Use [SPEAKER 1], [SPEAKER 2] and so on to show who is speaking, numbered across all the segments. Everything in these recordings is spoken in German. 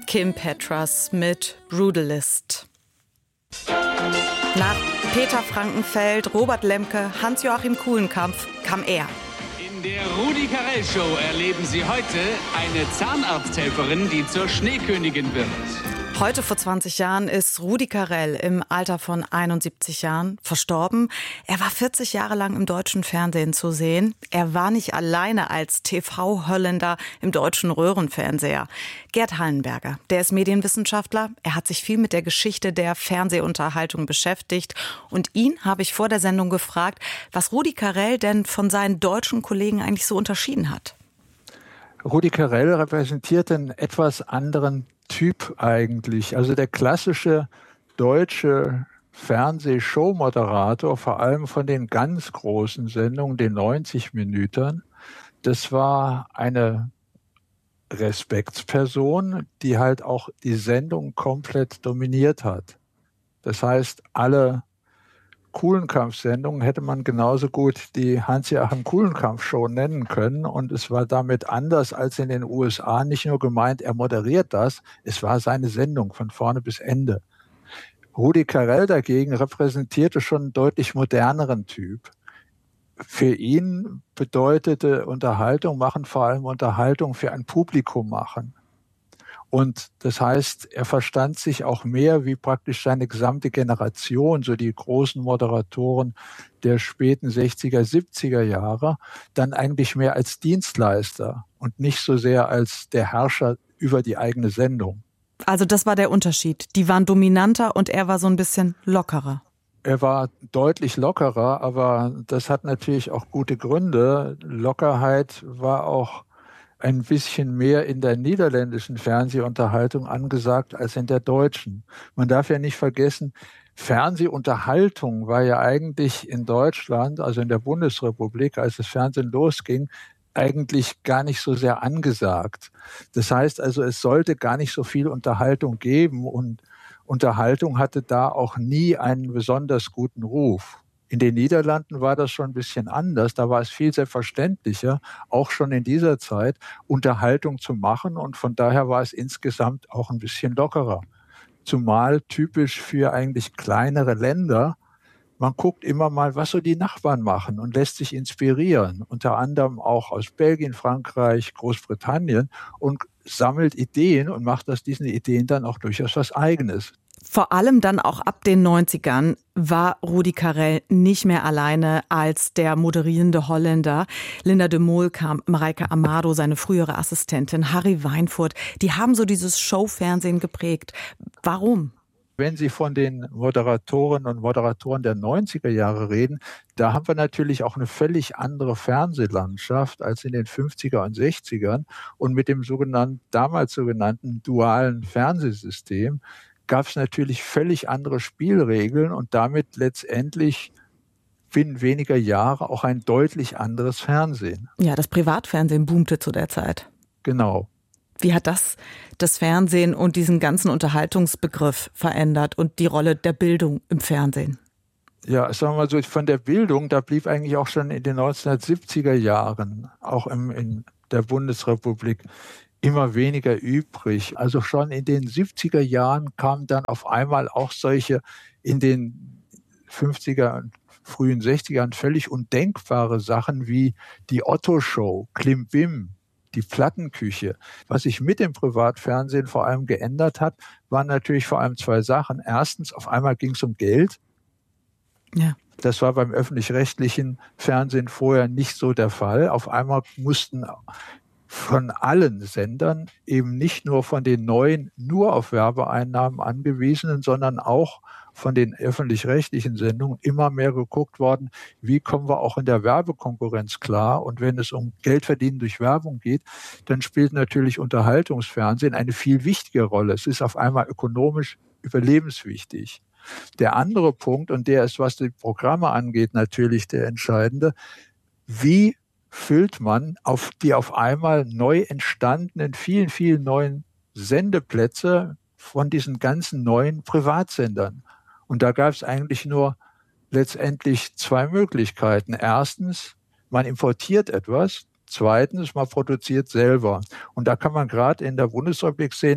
[SPEAKER 1] Kim Petras mit Brutalist. Nach Peter Frankenfeld, Robert Lemke, Hans-Joachim Kulenkampff kam er.
[SPEAKER 2] In der Rudi Carrell Show erleben Sie heute eine Zahnarzthelferin, die zur Schneekönigin wird.
[SPEAKER 1] Heute vor 20 Jahren ist Rudi Carrell im Alter von 71 Jahren verstorben. Er war 40 Jahre lang im deutschen Fernsehen zu sehen. Er war nicht alleine als TV-Holländer im deutschen Röhrenfernseher. Gerd Hallenberger, der ist Medienwissenschaftler. Er hat sich viel mit der Geschichte der Fernsehunterhaltung beschäftigt. Und ihn habe ich vor der Sendung gefragt, was Rudi Carrell denn von seinen deutschen Kollegen eigentlich so unterschieden hat.
[SPEAKER 3] Rudi Carrell repräsentiert einen etwas anderen Typ eigentlich. Also der klassische deutsche Fernsehshow-Moderator, vor allem von den ganz großen Sendungen, den 90 Minütern, das war eine Respektsperson, die halt auch die Sendung komplett dominiert hat. Das heißt, alle Kulenkampff-Sendungen hätte man genauso gut die Hans-Joachim Kulenkampff-Show nennen können. Und es war damit anders als in den USA nicht nur gemeint, er moderiert das, es war seine Sendung von vorne bis Ende. Rudi Carrell dagegen repräsentierte schon einen deutlich moderneren Typ. Für ihn bedeutete Unterhaltung machen vor allem Unterhaltung für ein Publikum machen. Und das heißt, er verstand sich auch mehr wie praktisch seine gesamte Generation, so die großen Moderatoren der späten 60er, 70er Jahre, dann eigentlich mehr als Dienstleister und nicht so sehr als der Herrscher über die eigene Sendung.
[SPEAKER 1] Also das war der Unterschied. Die waren dominanter und er war so ein bisschen lockerer.
[SPEAKER 3] Er war deutlich lockerer, aber das hat natürlich auch gute Gründe. Lockerheit war auch ein bisschen mehr in der niederländischen Fernsehunterhaltung angesagt als in der deutschen. Man darf ja nicht vergessen, Fernsehunterhaltung war ja eigentlich in Deutschland, also in der Bundesrepublik, als das Fernsehen losging, eigentlich gar nicht so sehr angesagt. Das heißt also, es sollte gar nicht so viel Unterhaltung geben und Unterhaltung hatte da auch nie einen besonders guten Ruf. In den Niederlanden war das schon ein bisschen anders. Da war es viel selbstverständlicher, auch schon in dieser Zeit, Unterhaltung zu machen. Und von daher war es insgesamt auch ein bisschen lockerer. Zumal typisch für eigentlich kleinere Länder. Man guckt immer mal, was so die Nachbarn machen und lässt sich inspirieren. Unter anderem auch aus Belgien, Frankreich, Großbritannien und sammelt Ideen und macht aus diesen Ideen dann auch durchaus was Eigenes.
[SPEAKER 1] Vor allem dann auch ab den 90ern war Rudi Carrell nicht mehr alleine als der moderierende Holländer. Linda de Mol kam, Mareike Amado, seine frühere Assistentin, Harry Weinfurt. Die haben so dieses Showfernsehen geprägt. Warum?
[SPEAKER 3] Wenn Sie von den Moderatorinnen und Moderatoren der 90er Jahre reden, da haben wir natürlich auch eine völlig andere Fernsehlandschaft als in den 50er und 60ern. Und mit dem damals sogenannten dualen Fernsehsystem gab es natürlich völlig andere Spielregeln und damit letztendlich binnen weniger Jahre auch ein deutlich anderes Fernsehen.
[SPEAKER 1] Ja, das Privatfernsehen boomte zu der Zeit.
[SPEAKER 3] Genau.
[SPEAKER 1] Wie hat das Fernsehen und diesen ganzen Unterhaltungsbegriff verändert und die Rolle der Bildung im Fernsehen?
[SPEAKER 3] Ja, sagen wir mal so, von der Bildung, da blieb eigentlich auch schon in den 1970er Jahren, auch in der Bundesrepublik, immer weniger übrig. Also schon in den 70er Jahren kamen dann auf einmal auch solche in den 50er und frühen 60ern völlig undenkbare Sachen wie die Otto-Show, Klimbim, die Plattenküche. Was sich mit dem Privatfernsehen vor allem geändert hat, waren natürlich vor allem zwei Sachen. Erstens, auf einmal ging es um Geld.
[SPEAKER 1] Ja.
[SPEAKER 3] Das war beim öffentlich-rechtlichen Fernsehen vorher nicht so der Fall. Auf einmal mussten von allen Sendern, eben nicht nur von den neuen, nur auf Werbeeinnahmen angewiesenen, sondern auch von den öffentlich-rechtlichen Sendungen immer mehr geguckt worden, wie kommen wir auch in der Werbekonkurrenz klar. Und wenn es um Geldverdienen durch Werbung geht, dann spielt natürlich Unterhaltungsfernsehen eine viel wichtige Rolle. Es ist auf einmal ökonomisch überlebenswichtig. Der andere Punkt, und der ist, was die Programme angeht, natürlich der entscheidende, wie füllt man auf die auf einmal neu entstandenen, vielen, vielen neuen Sendeplätze von diesen ganzen neuen Privatsendern. Und da gab es eigentlich nur letztendlich zwei Möglichkeiten. Erstens, man importiert etwas. Zweitens, man produziert selber. Und da kann man gerade in der Bundesrepublik sehen,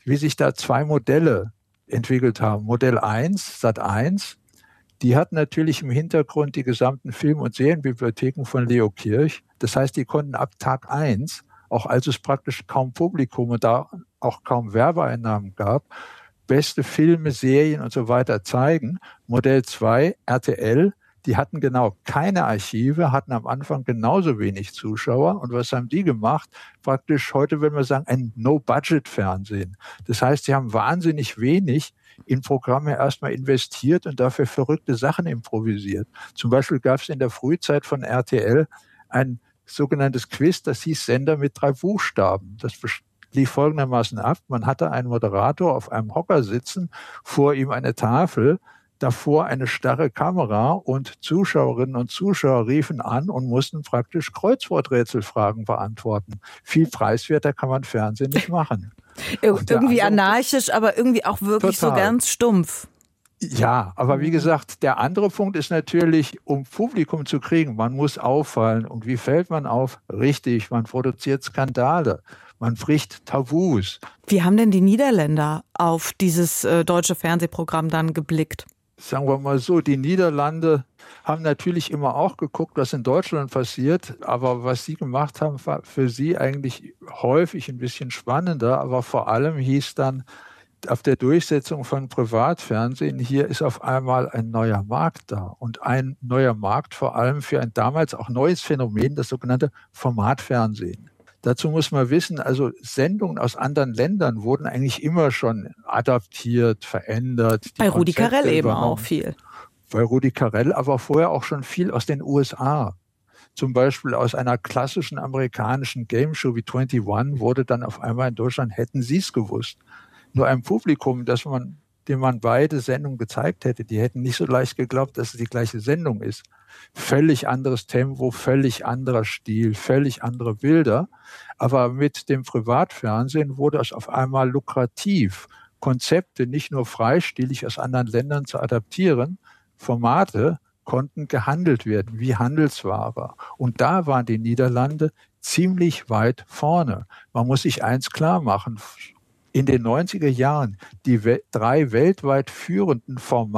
[SPEAKER 3] wie sich da zwei Modelle entwickelt haben. Modell 1, Sat.1, die hat natürlich im Hintergrund die gesamten Film- und Serienbibliotheken von Leo Kirch. Das heißt, die konnten ab Tag 1, auch als es praktisch kaum Publikum und da auch kaum Werbeeinnahmen gab, beste Filme, Serien und so weiter zeigen. Modell 2, RTL, die hatten genau keine Archive, hatten am Anfang genauso wenig Zuschauer. Und was haben die gemacht? Praktisch heute, wenn wir sagen, ein No-Budget-Fernsehen. Das heißt, sie haben wahnsinnig wenig in Programme erstmal investiert und dafür verrückte Sachen improvisiert. Zum Beispiel gab es in der Frühzeit von RTL ein sogenanntes Quiz, das hieß Sender mit 3 Buchstaben. Das lief folgendermaßen ab. Man hatte einen Moderator auf einem Hocker sitzen, vor ihm eine Tafel, davor eine starre Kamera und Zuschauerinnen und Zuschauer riefen an und mussten praktisch Kreuzworträtselfragen beantworten. Viel preiswerter kann man Fernsehen nicht machen.
[SPEAKER 1] Irgendwie anarchisch, aber irgendwie auch wirklich total. So ganz stumpf.
[SPEAKER 3] Ja, aber wie gesagt, der andere Punkt ist natürlich, um Publikum zu kriegen, man muss auffallen. Und wie fällt man auf? Richtig, man produziert Skandale. Man bricht Tabus.
[SPEAKER 1] Wie haben denn die Niederländer auf dieses deutsche Fernsehprogramm dann geblickt?
[SPEAKER 3] Sagen wir mal so, die Niederlande haben natürlich immer auch geguckt, was in Deutschland passiert. Aber was sie gemacht haben, war für sie eigentlich häufig ein bisschen spannender. Aber vor allem hieß dann, auf der Durchsetzung von Privatfernsehen, hier ist auf einmal ein neuer Markt da. Und ein neuer Markt vor allem für ein damals auch neues Phänomen, das sogenannte Formatfernsehen. Dazu muss man wissen, also Sendungen aus anderen Ländern wurden eigentlich immer schon adaptiert, verändert.
[SPEAKER 1] Bei Rudi Carrell eben auch viel.
[SPEAKER 3] Bei Rudi Carrell, aber vorher auch schon viel aus den USA. Zum Beispiel aus einer klassischen amerikanischen Game-Show wie 21 wurde dann auf einmal in Deutschland, hätten Sie es gewusst. Nur ein Publikum, dem man beide Sendungen gezeigt hätte, die hätten nicht so leicht geglaubt, dass es die gleiche Sendung ist. Völlig anderes Tempo, völlig anderer Stil, völlig andere Bilder. Aber mit dem Privatfernsehen wurde es auf einmal lukrativ, Konzepte nicht nur freistilig aus anderen Ländern zu adaptieren. Formate konnten gehandelt werden, wie Handelsware. Und da waren die Niederlande ziemlich weit vorne. Man muss sich eins klar machen. In den 90er Jahren die 3 weltweit führenden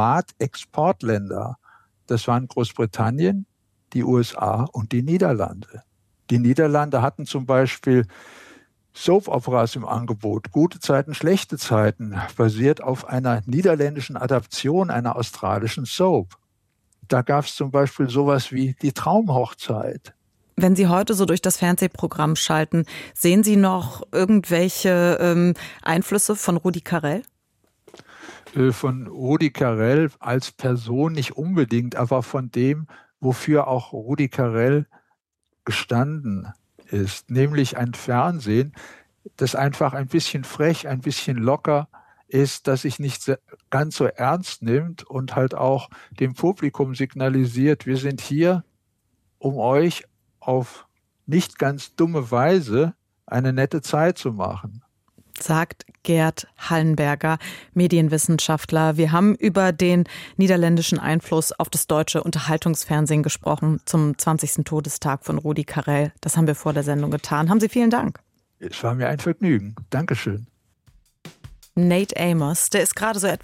[SPEAKER 3] Format-Exportländer, das waren Großbritannien, die USA und die Niederlande. Die Niederlande hatten zum Beispiel Soap-Operas im Angebot, Gute Zeiten, schlechte Zeiten, basiert auf einer niederländischen Adaption einer australischen Soap. Da gab es zum Beispiel sowas wie die Traumhochzeit.
[SPEAKER 1] Wenn Sie heute so durch das Fernsehprogramm schalten, sehen Sie noch irgendwelche Einflüsse von Rudi Carrell?
[SPEAKER 3] Von Rudi Carrell als Person nicht unbedingt, aber von dem, wofür auch Rudi Carrell gestanden ist, nämlich ein Fernsehen, das einfach ein bisschen frech, ein bisschen locker ist, das sich nicht ganz so ernst nimmt und halt auch dem Publikum signalisiert, wir sind hier, um euch auf nicht ganz dumme Weise eine nette Zeit zu machen.
[SPEAKER 1] Sagt Gerd Hallenberger, Medienwissenschaftler. Wir haben über den niederländischen Einfluss auf das deutsche Unterhaltungsfernsehen gesprochen zum 20. Todestag von Rudi Carrell. Das haben wir vor der Sendung getan. Haben Sie vielen Dank.
[SPEAKER 3] Es war mir ein Vergnügen. Dankeschön.
[SPEAKER 1] Nate Amos, der ist gerade so etwa